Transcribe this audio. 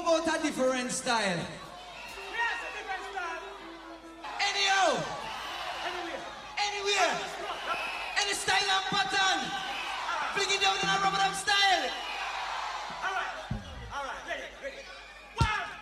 about a different style? Yes, a different style. Anyhow, Anyway. anywhere, any style and pattern. Fling it down in a rubber dub style.